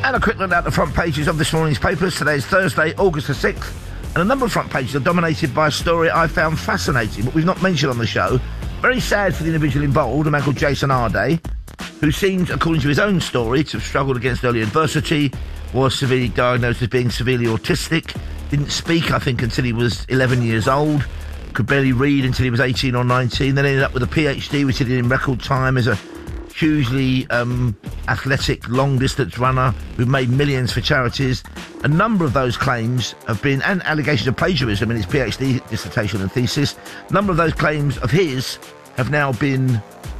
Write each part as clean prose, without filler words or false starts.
And a quick look at the front pages of this morning's papers. Today is Thursday, August the 6th, and a number of front pages are dominated by a story I found fascinating, but we've not mentioned on the show. Very sad for the individual involved, a man called Jason Arday, who seems, according to his own story, to have struggled against early adversity, was severely diagnosed as being severely autistic, didn't speak, I think, until he was 11 years old, could barely read until he was 18 or 19, then ended up with a PhD, which he did in record time as a hugely athletic, long-distance runner who made millions for charities. A number of those claims have been, and allegations of plagiarism in his PhD dissertation and thesis, a number of those claims of his have now been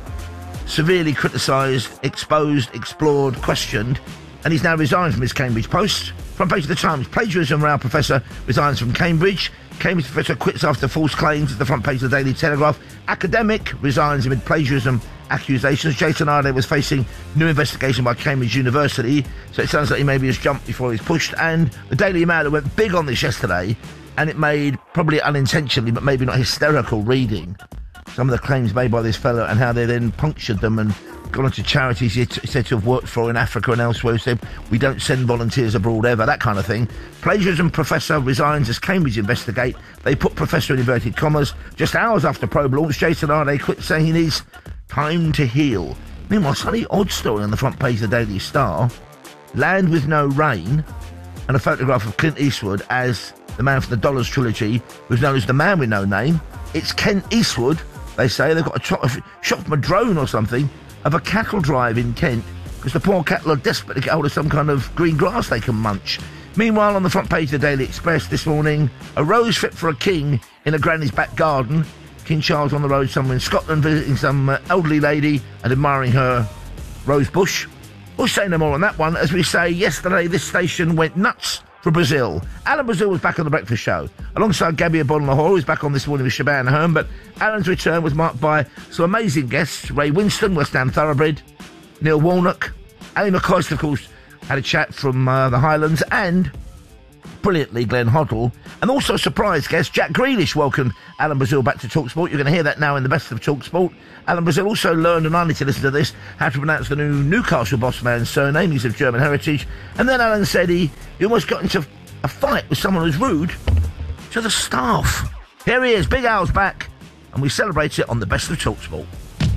severely criticised, exposed, explored, questioned, and he's now resigned from his Cambridge post. Front page of the Times, plagiarism row professor resigns from Cambridge. Cambridge professor quits after false claims at the front page of the Daily Telegraph. Academic resigns amid plagiarism accusations. Jason Arday was facing new investigation by Cambridge University, so it sounds like he maybe has jumped before he's pushed. And the Daily Mail went big on this yesterday, and it made, probably unintentionally, but maybe not hysterical reading, some of the claims made by this fellow and how they then punctured them and gone on to charities he said to have worked for in Africa and elsewhere, who said, we don't send volunteers abroad ever, that kind of thing. Plagiarism professor resigns as Cambridge investigate. They put professor in inverted commas. Just hours after probe launch, Jason Arday quit, saying he needs time to heal. Meanwhile, slightly odd story on the front page of the Daily Star. Land with No Rain, and a photograph of Clint Eastwood as the man from the Dollars trilogy, who's known as the Man with No Name. It's Kent Eastwood, they say. They've got a shot from a drone or something of a cattle drive in Kent, because the poor cattle are desperate to get hold of some kind of green grass they can munch. Meanwhile, on the front page of the Daily Express this morning, a rose fit for a king in a granny's back garden. King Charles on the road somewhere in Scotland visiting some elderly lady and admiring her rose bush. We'll say no more on that one. As we say, yesterday this station went nuts for Brazil. Alan Brazil was back on The Breakfast Show, alongside Gabby Abon-Lahore, who's back on this morning with Shaban Ahern, but Alan's return was marked by some amazing guests. Ray Winston, West Ham thoroughbred, Neil Warnock, Ali McCoist, of course, had a chat from the Highlands, and brilliantly Glenn Hoddle, and also a surprise guest, Jack Grealish, welcomed Alan Brazil back to TalkSport. You're going to hear that now in the best of TalkSport. Alan Brazil also learned, and I need to listen to this, how to pronounce the new Newcastle boss man's surname. He's of German heritage. And then Alan said he almost got into a fight with someone who's rude to the staff. Here he is, Big Al's back, and we celebrate it on the best of TalkSport.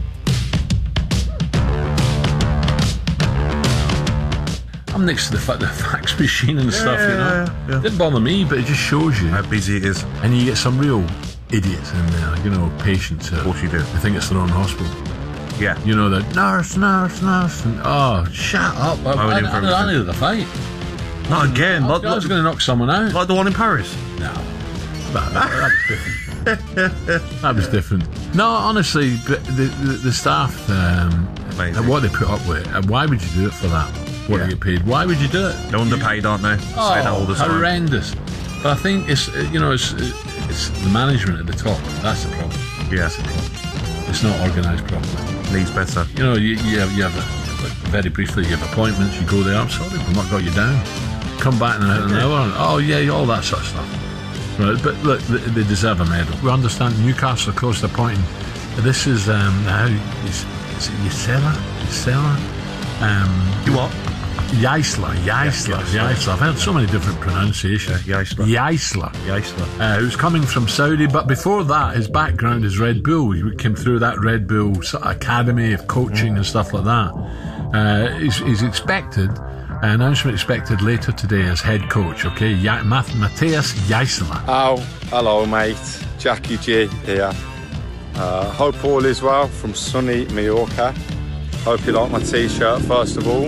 I'm next to the fax machine and stuff, you know. Yeah. Didn't bother me, but it just shows you how busy it is. And you get some real idiots in there, you know, patients. Of course you do. I think it's their own hospital. Yeah. You know, the nurse, and shut up. I needed a fight. Not again. I was going to knock someone out. Like the one in Paris? No. That was different. That was different. No, honestly, the staff, what they put up with, and why would you do it for that? What they get paid? Why would you do it? They're underpaid, aren't they? Say that all the time. Horrendous. But I think it's the management at the top. That's the problem. Yeah. That's the problem. It's not organised properly. Needs better. You know, you have very briefly, you have appointments, you go there, I'm sorry, we've not got you down. Come back in an hour, and all that sort of stuff. Right, but look, they deserve a medal. We understand Newcastle, of course, they're pointing. This is how is it Yisela? You what? Yisla. I've heard so many different pronunciations. Yisla. Who's coming from Saudi, but before that, his background is Red Bull. He came through that Red Bull sort of academy of coaching and stuff like that. He's expected, an announcement expected later today as head coach, okay? Matthias Yisla. Oh, hello, mate. Jackie G here. Hope all is well from sunny Mallorca. Hope you like my t-shirt, first of all.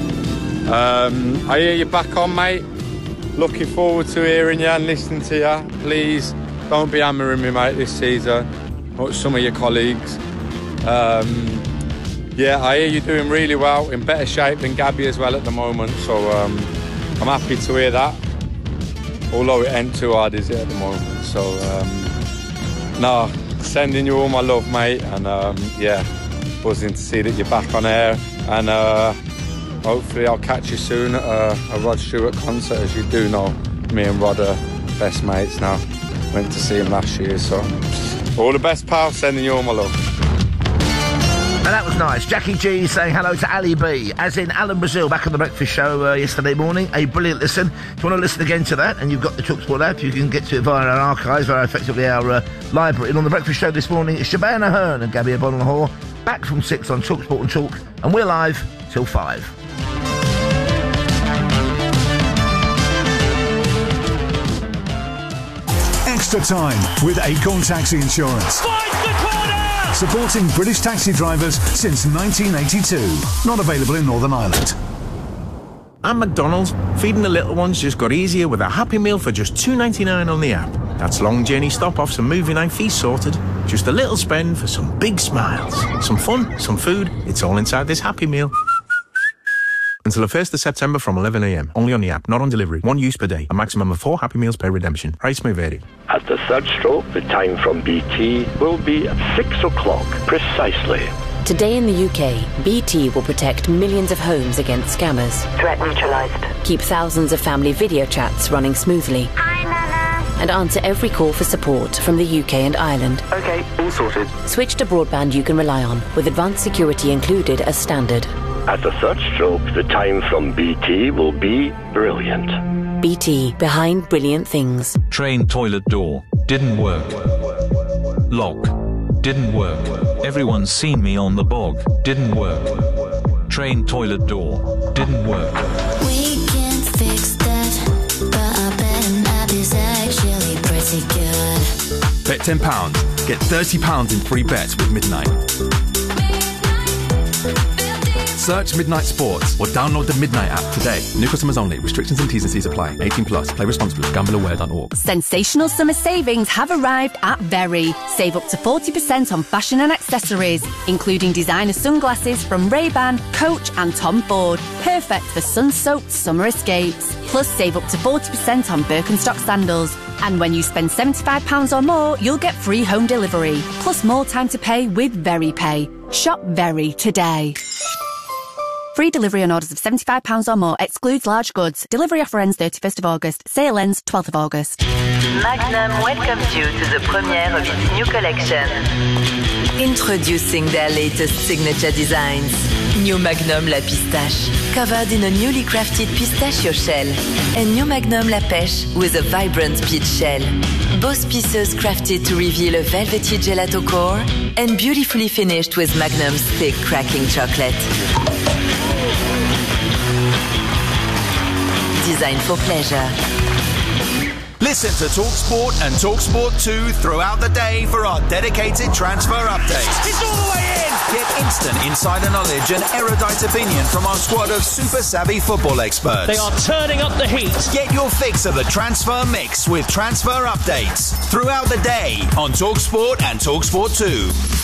I hear you're back on, mate. Looking forward to hearing you and listening to you. Please don't be hammering me, mate, this season. Or some of your colleagues. I hear you're doing really well, in better shape than Gabby as well at the moment. So I'm happy to hear that. Although it ain't too hard, is it, at the moment? So, sending you all my love, mate. And, buzzing to see that you're back on air. And hopefully I'll catch you soon at a Rod Stewart concert. As you do know, me and Rod are best mates now. Went to see him last year, so all the best, pal. Sending you all my love. Now that was nice. Jackie G saying hello to Ali B, as in Alan Brazil, back on the Breakfast Show yesterday morning. A brilliant listen. If you want to listen again to that, and you've got the TalkSport app, you can get to it via our archives, via effectively our library. And on the Breakfast Show this morning, it's Shabana Hearn and Gabby O'Bonnell back from 6 on TalkSport and Talk, and we're live till 5. Extra time with Acorn Taxi Insurance. Supporting British taxi drivers since 1982. Not available in Northern Ireland. At McDonald's, feeding the little ones just got easier with a Happy Meal for just $2.99 on the app. That's long journey stop-offs and movie night feast sorted. Just a little spend for some big smiles. Some fun, some food. It's all inside this Happy Meal. Until the 1st of September from 11 a.m. Only on the app, not on delivery. 1 use per day. A maximum of 4 Happy Meals per redemption. Price may vary. At the third stroke, the time from BT will be at 6 o'clock precisely. Today in the UK, BT will protect millions of homes against scammers. Threat neutralised. Keep thousands of family video chats running smoothly. Hi, Nana. And answer every call for support from the UK and Ireland. OK, all sorted. Switch to broadband you can rely on, with advanced security included as standard. At the third stroke, the time from BT will be brilliant. BT, behind brilliant things. Train toilet door. Didn't work. Lock. Didn't work. Everyone's seen me on the bog. Didn't work. Train toilet door. Didn't work. We can fix that, but I bet an app is actually pretty good. Bet £10. Get £30 in free bets with Midnight. Search Midnight Sports or download the Midnight app today. New customers only. Restrictions and T's and C's apply. 18 plus. Play responsibly. GambleAware.org. Sensational summer savings have arrived at Very. Save up to 40% on fashion and accessories, including designer sunglasses from Ray-Ban, Coach and Tom Ford. Perfect for sun-soaked summer escapes. Plus, save up to 40% on Birkenstock sandals. And when you spend £75 or more, you'll get free home delivery. Plus more time to pay with Very Pay. Shop Very today. Free delivery on orders of £75 or more. Excludes large goods. Delivery offer ends 31st of August. Sale ends 12th of August. Magnum welcomes you to the premiere of its new collection. Introducing their latest signature designs. New Magnum La Pistache, covered in a newly crafted pistachio shell. And New Magnum La Pêche with a vibrant peach shell. Both pieces crafted to reveal a velvety gelato core and beautifully finished with Magnum's thick cracking chocolate. Designed for pleasure. Listen to TalkSport and TalkSport 2 throughout the day for our dedicated transfer updates. It's all the way in! Get instant insider knowledge and erudite opinion from our squad of super savvy football experts. They are turning up the heat. Get your fix of the transfer mix with transfer updates throughout the day on TalkSport and TalkSport 2.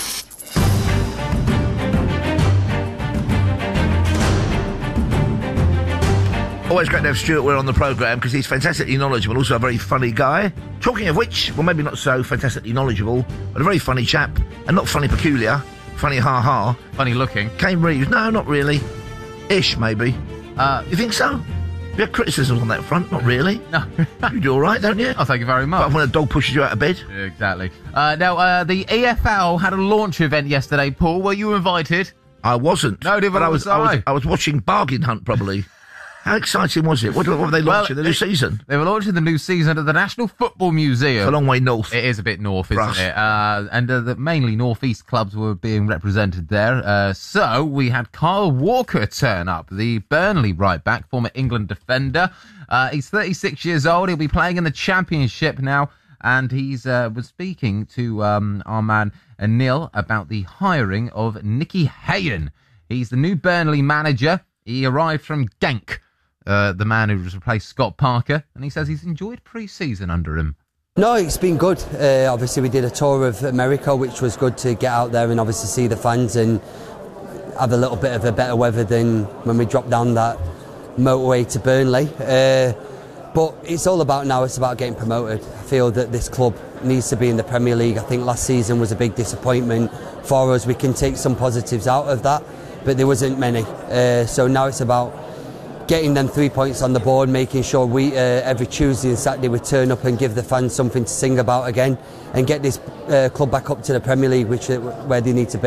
Always great to have Stuart Weir on the programme because he's fantastically knowledgeable, also a very funny guy. Talking of which, well, maybe not so fantastically knowledgeable, but a very funny chap, and not funny peculiar, funny ha-ha. Funny looking. Kane Reeves. No, not really. Ish, maybe. You think so? You have criticisms on that front? Not really. No. You do all right, don't you? Oh, thank you very much. But when a dog pushes you out of bed. Yeah, exactly. Now, the EFL had a launch event yesterday, Paul. Were you invited? I wasn't. No, but I was watching Bargain Hunt, probably. How exciting was it? What were they launching? The new season? They were launching the new season at the National Football Museum. It's a long way north. It is a bit north, isn't it? And the mainly northeast clubs were being represented there. So we had Kyle Walker turn up, the Burnley right back, former England defender. He's 36 years old. He'll be playing in the Championship now. And he's was speaking to our man Neil about the hiring of Nicky Hayen. He's the new Burnley manager. He arrived from Genk. The man who replaced Scott Parker, and he says he's enjoyed pre-season under him. No, it's been good. Obviously we did a tour of America, which was good to get out there and obviously see the fans and have a little bit of a better weather than when we dropped down that motorway to Burnley. But it's all about now, it's about getting promoted. I feel that this club needs to be in the Premier League. I think last season was a big disappointment for us. We can take some positives out of that, but there wasn't many. So now it's about getting them 3 points on the board, making sure we every Tuesday and Saturday we turn up and give the fans something to sing about again and get this club back up to the Premier League, where they need to be.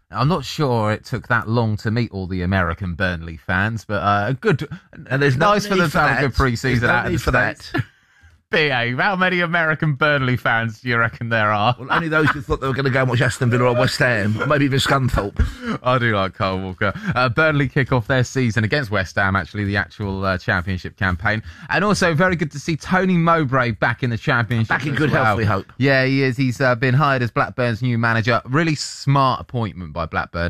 I'm not sure it took that long to meet all the American Burnley fans, but good. And there's nice no for them need to have a good pre-season There's no out in need the for that. States. Behave. How many American Burnley fans do you reckon there are? Well, only those who thought they were going to go and watch Aston Villa or West Ham, or maybe even Scunthorpe. I do like Kyle Walker. Burnley kick off their season against West Ham, actually, the actual championship campaign. And also very good to see Tony Mowbray back in the championship. Back in good health, we hope. Yeah, he is. He's been hired as Blackburn's new manager. Really smart appointment by Blackburn.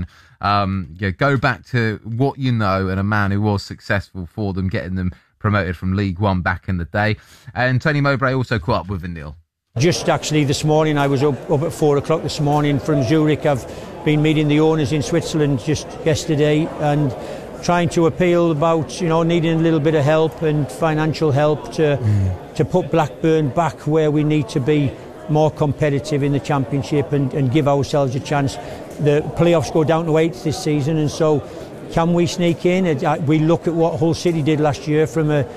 Go back to what you know, and a man who was successful for them, getting them promoted from League One back in the day. And Tony Mowbray also caught up with Neil. Just actually this morning, I was up at 4 o'clock this morning from Zurich. I've been meeting the owners in Switzerland just yesterday and trying to appeal about, needing a little bit of help and financial help to put Blackburn back where we need to be, more competitive in the Championship and give ourselves a chance. The playoffs go down to 8th this season, and so can we sneak in? We look at what Hull City did last year from a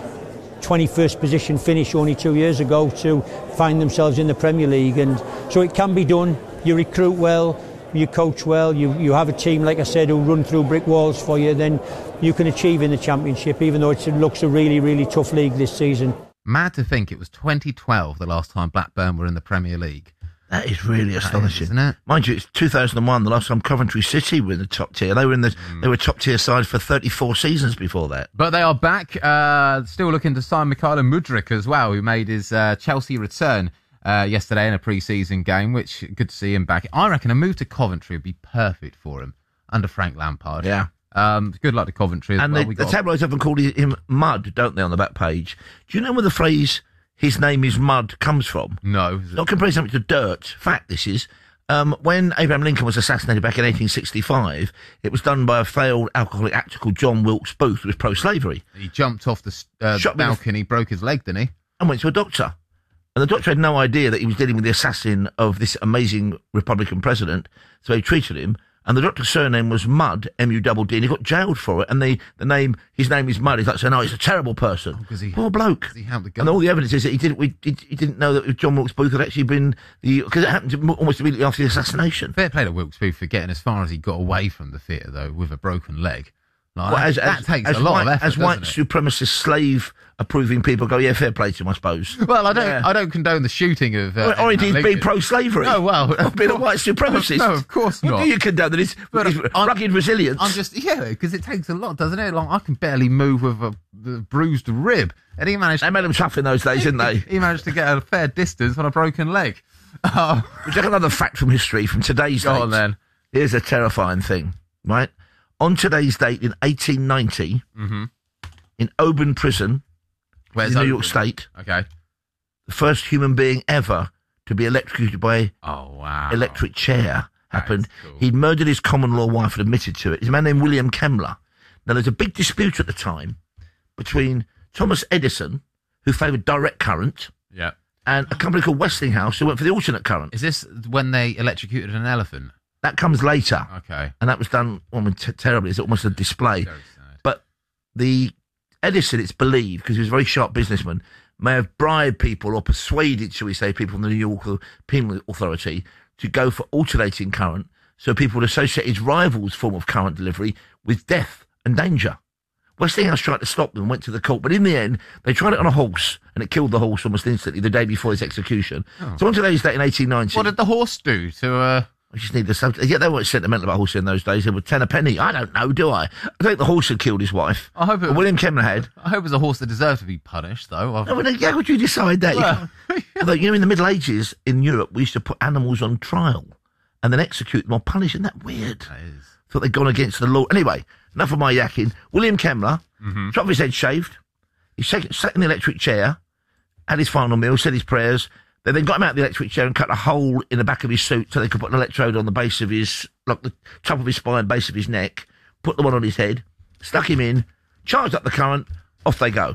21st position finish only 2 years ago to find themselves in the Premier League, and so it can be done. You recruit well, you coach well, you have a team, like I said, who run through brick walls for you, then you can achieve in the Championship, even though it looks a really, really tough league this season. Mad to think it was 2012 the last time Blackburn were in the Premier League. That is really astonishing, isn't it? Mind you, it's 2001, the last time Coventry City were in the top tier. They were they were top tier side for 34 seasons before that. But they are back, still looking to sign Mykhailo Mudryk as well, who made his Chelsea return yesterday in a pre-season game, which good to see him back. I reckon a move to Coventry would be perfect for him under Frank Lampard. Yeah. Good luck to Coventry as and well. The tabloids often call him Mud, don't they, on the back page? Do you know where the phrase "his name is Mud" comes from? No. Not comparing something to dirt. Fact, this is. When Abraham Lincoln was assassinated back in 1865, it was done by a failed alcoholic actor called John Wilkes Booth, who was pro-slavery. He jumped off the balcony, broke his leg, didn't he? And went to a doctor. And the doctor had no idea that he was dealing with the assassin of this amazing Republican president, so he treated him. And the doctor's surname was Mudd, M-U-D-D, and he got jailed for it. And his name is Mudd. He's like saying, "Oh, he's a terrible person." Poor bloke. He helped the and all the evidence is that he didn't know that John Wilkes Booth had actually been because it happened almost immediately after the assassination. Fair play to Wilkes Booth for getting as far as he got away from the theatre, though, with a broken leg. Like, well, that takes a lot of effort. As white supremacist slave approving people go, yeah, fair play to him, I suppose. Well, I don't condone the shooting of... or indeed be pro-slavery. No, well... Or being a white supremacist. No, of course not. What do you condone? That is rugged resilience. I'm just... Yeah, because it takes a lot, doesn't it? Like, I can barely move with a bruised rib. And he managed... They made him tough in those days, didn't they? He managed to get a fair distance on a broken leg. Would you like another fact from history from today's date? Go on, then. Here's a terrifying thing, right? On today's date in 1890, in Oban Prison, in New York State, the first human being ever to be electrocuted by electric chair happened. Cool. He'd murdered his common law wife and admitted to it. He's a man named William Kemmler. Now, there's a big dispute at the time between Thomas Edison, who favoured direct current, and a company called Westinghouse, who went for the alternate current. Is this when they electrocuted an elephant? That comes later. Okay. And that was done terribly. It's almost a display. But the Edison, it's believed, because he was a very sharp businessman, may have bribed people or persuaded, shall we say, people from the New York Penal Authority to go for alternating current, so people would associate his rival's form of current delivery with death and danger. Westinghouse tried to stop them, went to the court, but in the end, they tried it on a horse, and it killed the horse almost instantly the day before his execution. Oh. So on today's date in 1890... What did the horse do to... I just need the subject. Yeah, they weren't sentimental about horses in those days. They were 10 a penny. I don't know, do I? I think the horse had killed his wife. I hope William Kemmler had. I hope it was a horse that deserved to be punished, though. How would you decide that? Well, Although, in the Middle Ages in Europe, we used to put animals on trial and then execute them or punish. Isn't that weird? That is. Thought they'd gone against the law. Anyway, enough of my yakking. William Kemmler, top of his head shaved. He sat in the electric chair, had his final meal, said his prayers. They then got him out of the electric chair and cut a hole in the back of his suit so they could put an electrode on the base of his, like the top of his spine, base of his neck, put the one on his head, stuck him in, charged up the current, off they go.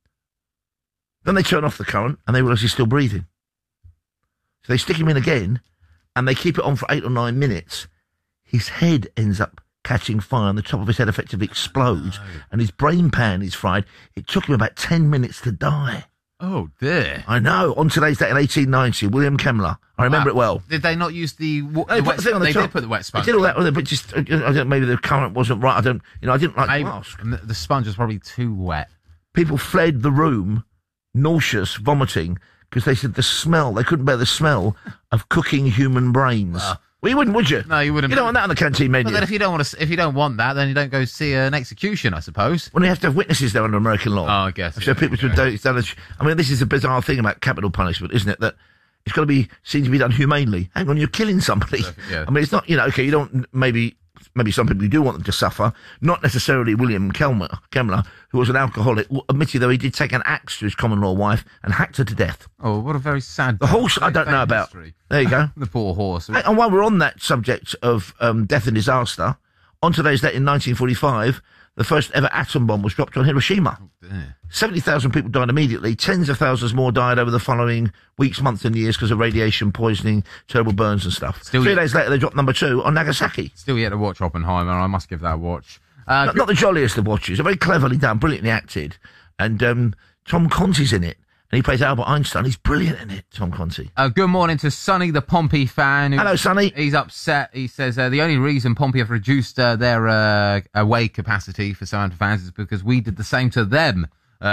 Then they turn off the current and they realise he's still breathing. So they stick him in again and they keep it on for 8 or 9 minutes. His head ends up catching fire and the top of his head effectively explodes and his brain pan is fried. It took him about 10 minutes to die. Oh, dear. I know. On today's date in 1890, William Kemmler. I remember it well. Did they not use the They wet put the thing on the They top. did put the wet sponge. They did all that with it, but just, I don't, maybe the current wasn't right. I didn't like to ask. And the sponge was probably too wet. People fled the room, nauseous, vomiting, because they said the smell, they couldn't bear the smell of cooking human brains. Well, you wouldn't, would you? No, you wouldn't. You don't want that on the canteen menu. But then if you don't want that, then you don't go see an execution, I suppose. Well, you have to have witnesses there under American law. Oh, I guess. So people should do it. I mean, this is a bizarre thing about capital punishment, isn't it? That it's got to be seen to be done humanely. Hang on, you're killing somebody. Yeah. I mean, it's not, okay, you don't, maybe some people do want them to suffer. Not necessarily William Kemmler, who was an alcoholic. Admitted, though, he did take an axe to his common law wife and hacked her to death. Oh, what a very sad... The horse, I don't know about. History. There you go. The poor horse. And while we're on that subject of death and disaster, on today's date in 1945, the first ever atom bomb was dropped on Hiroshima. 70,000 people died immediately. Tens of thousands more died over the following weeks, months and years because of radiation poisoning, terrible burns and stuff. 3 days later, they dropped number 2 on Nagasaki. Still yet to watch Oppenheimer. I must give that a watch. Not the jolliest of watches. Very cleverly done, brilliantly acted. And Tom Conti's in it. And he plays Albert Einstein. He's brilliant in it, Tom Conti. Good morning to Sonny, the Pompey fan. Hello, Sonny. He's upset. He says the only reason Pompey have reduced their away capacity for Southampton fans is because we did the same to them.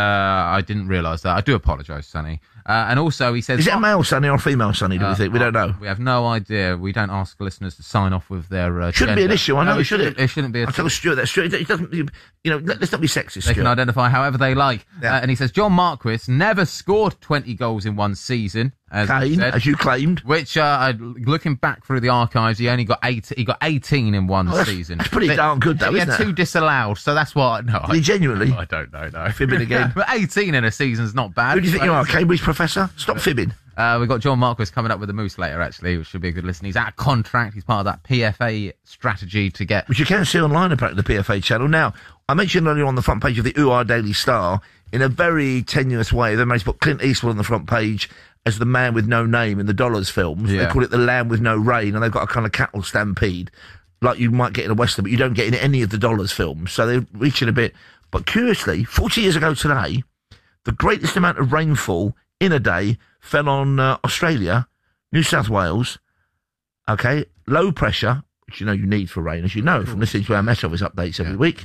I didn't realise that. I do apologise, Sonny. And also, he says... Is it a male Sonny or a female Sonny, do we think? We don't know. We have no idea. We don't ask listeners to sign off with their Shouldn't gender. be an issue, I know, No, should it? It shouldn't be. I'll tell Stuart that. Stuart, it doesn't... let's not be sexist, They Stuart. can identify however they like. Yeah. And he says, John Marquis never scored 20 goals in one season. As you claimed. Which, looking back through the archives, he only got 8. He got 18 in one season. That's pretty darn good, though, isn't it? He had 2 disallowed, so that's what... No, Did he genuinely? I don't know, no. Fibbing again. But 18 in a season's not bad. Who do you think you are, Cambridge professor? Stop fibbing. We've got John Marquis coming up with the Moose later, actually, which should be a good listen. He's out of contract. He's part of that PFA strategy to get... Which you can see online, apparently, the PFA channel. Now, I mentioned earlier on the front page of the UR Daily Star, in a very tenuous way, they managed to put Clint Eastwood on the front page as the man with no name in the Dollars films. Yeah. They call it the Lamb with no rein, and they've got a kind of cattle stampede, like you might get in a Western, but you don't get in any of the Dollars films. So they're reaching a bit. But curiously, 40 years ago today, the greatest amount of rainfall in a day fell on Australia, New South Wales, okay, low pressure, which you need for rain, as you know, from listening to our Met Office updates every week.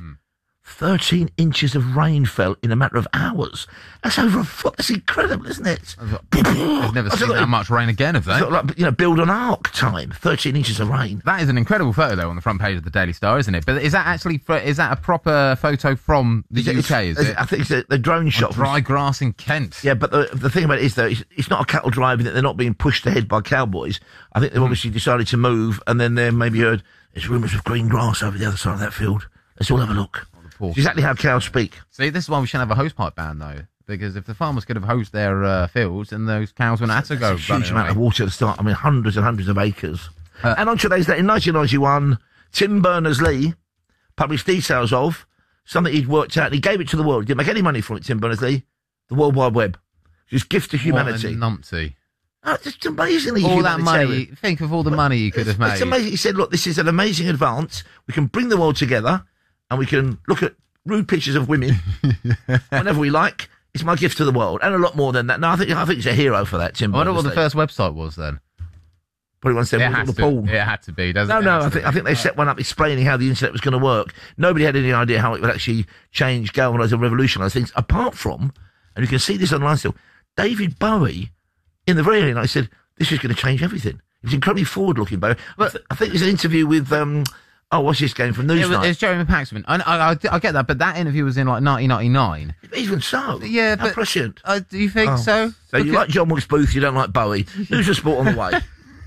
13 inches of rain fell in a matter of hours. That's over a foot. That's incredible, isn't it? I've never seen that much rain again, have they? Sort of like, build an ark time. 13 inches of rain. That is an incredible photo, though, on the front page of the Daily Star, isn't it? But is that actually is that a proper photo from the UK? Is it? I think it's the drone shot. On dry grass in Kent. Yeah, but the thing about it is, though, it's not a cattle driving that they're not being pushed ahead by cowboys. I think they've obviously decided to move, and then they maybe heard there's rumours of green grass over the other side of that field. Let's all have a look. It's exactly how cows speak. See, this is why we shouldn't have a hosepipe ban, though. Because if the farmers could have hosed their fields, then those cows wouldn't have to go. A huge amount of water to start. I mean, hundreds and hundreds of acres. And on today's date, in 1991, Tim Berners-Lee published details of something he'd worked out, and he gave it to the world. He didn't make any money from it, Tim Berners-Lee. The World Wide Web. His gift to humanity. What a numpty. Oh, it's amazingly all that money. Think of all the money he could have made. It's amazing. He said, look, this is an amazing advance. We can bring the world together, and we can look at rude pictures of women whenever we like. It's my gift to the world, and a lot more than that. No, I think he's a hero for that, Tim. I wonder what the first website was then. Probably one said the porn. It had to be, doesn't it? No. I think they set one up explaining how the internet was going to work. Nobody had any idea how it would actually change, galvanise, and revolutionise things. Apart from, and you can see this online still, David Bowie, in the very early night, said this is going to change everything. He was incredibly forward-looking, Bowie. But I think there's an interview with what's his game from Newsnight? It's Jeremy Paxman. I get that, but that interview was in like 1999. Even so, yeah, how prescient. Do you think so? So you like John Wilkes Booth, you don't like Bowie. News and sport on the way.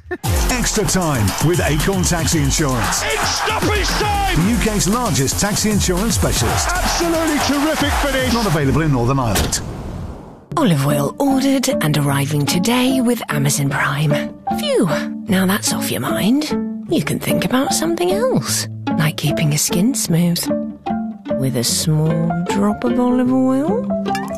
Extra time with Acorn Taxi Insurance. It's stoppage time! The UK's largest taxi insurance specialist. Absolutely terrific finish. Not available in Northern Ireland. Olive oil ordered and arriving today with Amazon Prime. Phew, now that's off your mind. You can think about something else, like keeping your skin smooth. With a small drop of olive oil.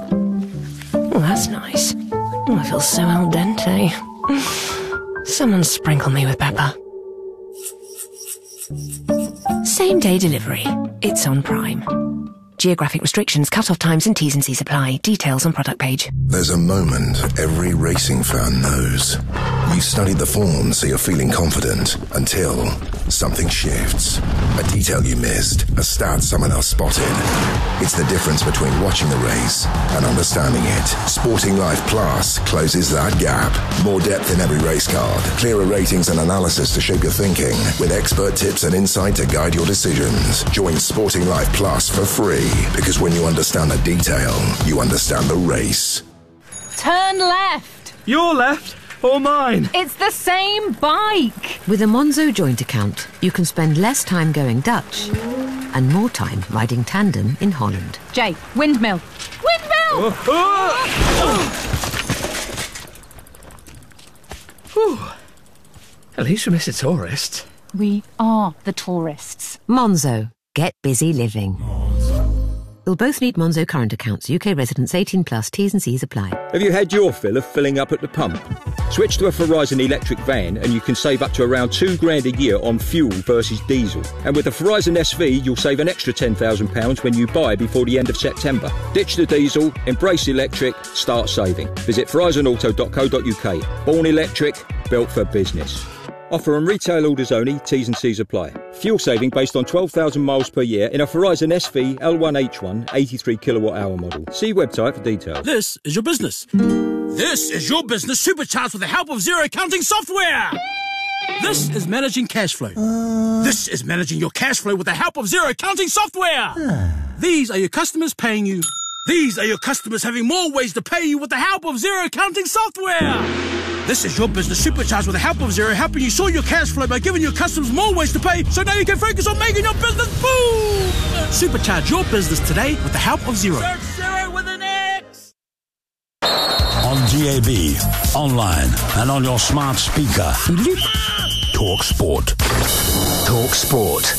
Oh, that's nice. Oh, I feel so al dente. Someone sprinkle me with pepper. Same day delivery. It's on Prime. Geographic restrictions, cut-off times and T's and C's apply. Details on product page. There's a moment every racing fan knows. You studied the form so you're feeling confident until something shifts. A detail you missed, a stat someone else spotted. It's the difference between watching the race and understanding it. Sporting Life Plus closes that gap. More depth in every race card, clearer ratings and analysis to shape your thinking, with expert tips and insight to guide your decisions. Join Sporting Life Plus for free, because when you understand the detail, you understand the race. Turn left. Your left or mine? It's the same bike. With a Monzo joint account, you can spend less time going Dutch and more time riding tandem in Holland. Jay, windmill. Windmill! At least we miss a tourist. We are the tourists. Monzo. Get busy living. You'll both need Monzo current accounts. UK residents 18 plus. T's and C's apply. Have you had your fill of filling up at the pump? Switch to a Verizon electric van and you can save up to around £2,000 a year on fuel versus diesel. And with the Verizon SV, you'll save an extra £10,000 when you buy before the end of September. Ditch the diesel, embrace electric, start saving. Visit verizonauto.co.uk. Born electric, built for business. Offer on retail orders only, T's and C's apply. Fuel saving based on 12,000 miles per year in a Verizon SV L1H1 83 kilowatt hour model. See website for details. This is your business. This is your business supercharged with the help of zero accounting software. This is managing cash flow. This is managing your cash flow with the help of zero accounting software. These are your customers paying you. These are your customers having more ways to pay you with the help of zero accounting software. This is your business supercharged with the help of Zero, helping you sort your cash flow by giving your customers more ways to pay, so now you can focus on making your business boom! Supercharge your business today with the help of Zero. Search Zero with an X! On DAB, online, and on your smart speaker. Talk Sport. Talk Sport.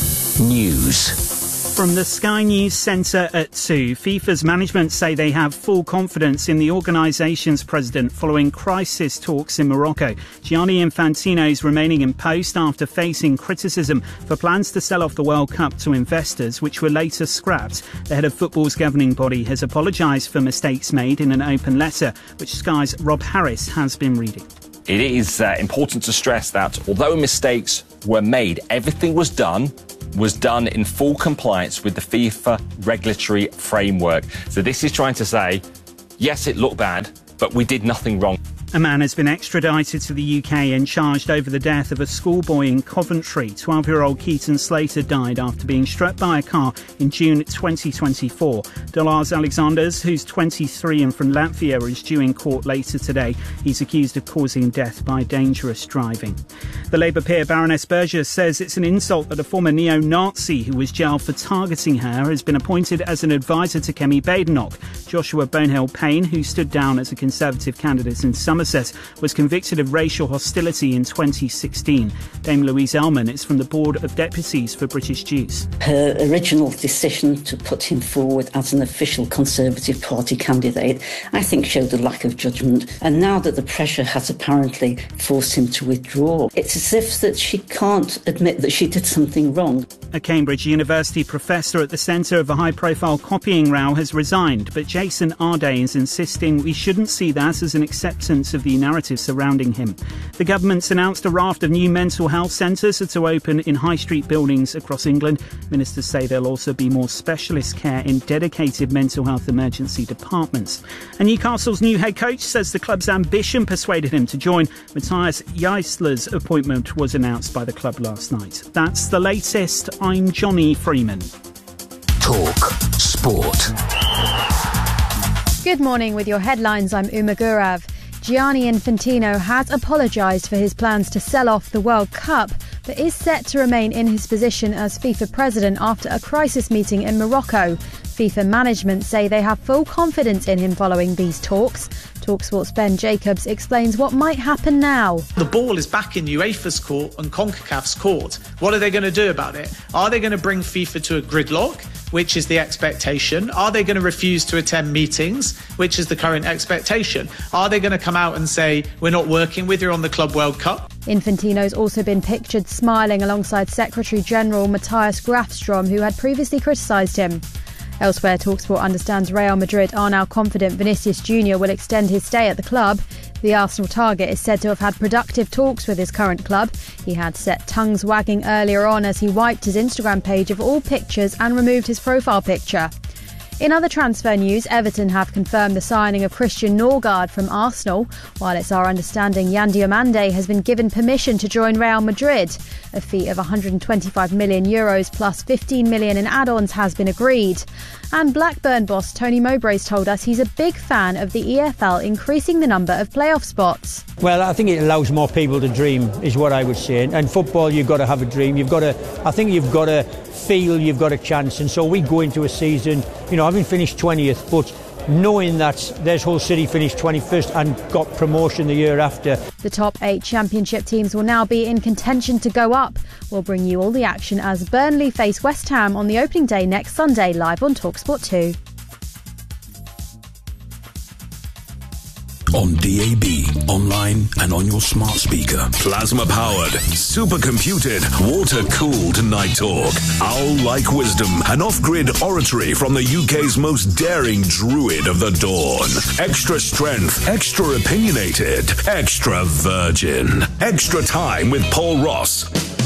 News. From the Sky News Centre at 2, FIFA's management say they have full confidence in the organisation's president following crisis talks in Morocco. Gianni Infantino is remaining in post after facing criticism for plans to sell off the World Cup to investors, which were later scrapped. The head of football's governing body has apologised for mistakes made in an open letter, which Sky's Rob Harris has been reading. It is important to stress that although mistakes were made, everything was done in full compliance with the FIFA regulatory framework. So this is trying to say, yes, it looked bad, but we did nothing wrong. A man has been extradited to the UK and charged over the death of a schoolboy in Coventry. 12-year-old Keaton Slater died after being struck by a car in June 2024. Dolars Alexanders, who's 23 and from Latvia, is due in court later today. He's accused of causing death by dangerous driving. The Labour peer Baroness Burgess says it's an insult that a former neo-Nazi who was jailed for targeting her has been appointed as an advisor to Kemi Badenoch. Joshua Bonehill-Payne, who stood down as a Conservative candidate in Somerset, was convicted of racial hostility in 2016. Dame Louise Ellman is from the Board of Deputies for British Jews. Her original decision to put him forward as an official Conservative Party candidate, I think, showed a lack of judgment. And now that the pressure has apparently forced him to withdraw, it's as if that she can't admit that she did something wrong. A Cambridge University professor at the centre of a high-profile copying row has resigned, but Jason Arday is insisting we shouldn't see that as an acceptance of the narrative surrounding him. The government's announced a raft of new mental health centres are to open in high street buildings across England. Ministers say there'll also be more specialist care in dedicated mental health emergency departments. And Newcastle's new head coach says the club's ambition persuaded him to join. Matthias Jaissler's appointment was announced by the club last night. That's the latest. I'm Johnny Freeman. Talk Sport. Good morning. With your headlines, I'm Uma Gurav. Gianni Infantino has apologised for his plans to sell off the World Cup, but is set to remain in his position as FIFA president after a crisis meeting in Morocco. FIFA management say they have full confidence in him following these talks. TalkSport's Ben Jacobs explains what might happen now. The ball is back in UEFA's court and CONCACAF's court. What are they going to do about it? Are they going to bring FIFA to a gridlock, which is the expectation? Are they going to refuse to attend meetings, which is the current expectation? Are they going to come out and say, we're not working with you on the Club World Cup? Infantino's also been pictured smiling alongside Secretary-General Matthias Grafstrom, who had previously criticised him. Elsewhere, TalkSport understands Real Madrid are now confident Vinicius Jr. will extend his stay at the club. The Arsenal target is said to have had productive talks with his current club. He had set tongues wagging earlier on as he wiped his Instagram page of all pictures and removed his profile picture. In other transfer news, Everton have confirmed the signing of Christian Norgard from Arsenal, while it's our understanding Yan Diomande has been given permission to join Real Madrid. A fee of €125 million plus €15 million in add-ons has been agreed. And Blackburn boss Tony Mowbray's told us he's a big fan of the EFL increasing the number of playoff spots. Well, I think it allows more people to dream, is what I would say. And football, you've got to have a dream. I think you've got to feel you've got a chance. And so we go into a season, having finished 20th, but knowing that there's Hull City finished 21st and got promotion the year after. The top 8 championship teams will now be in contention to go up. We'll bring you all the action as Burnley face West Ham on the opening day next Sunday, live on TalkSport 2. On DAB, online and on your smart speaker. Plasma-powered, supercomputed, water-cooled Night Talk. Owl-like wisdom and off-grid oratory from the UK's most daring druid of the dawn. Extra strength, extra opinionated, extra virgin. Extra time with Paul Ross.